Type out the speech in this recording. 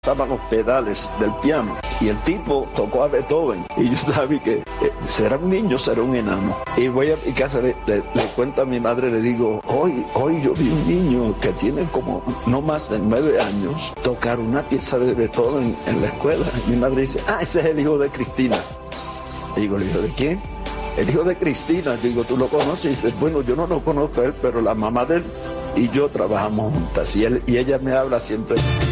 pasaban los pedales del piano y el tipo tocó a Beethoven y yo sabía que será un niño, será un enano. Y voy a mi casa, le cuento a mi madre, le digo, hoy yo vi un niño que tiene como no más de 9 años tocar una pieza de Beethoven en la escuela. Y mi madre dice, ese es el hijo de Cristina. Digo, ¿el hijo de quién? El hijo de Cristina. Digo, ¿tú lo conoces? Y dice, bueno, yo no lo conozco a él, pero la mamá de él y yo trabajamos juntas y ella me habla siempre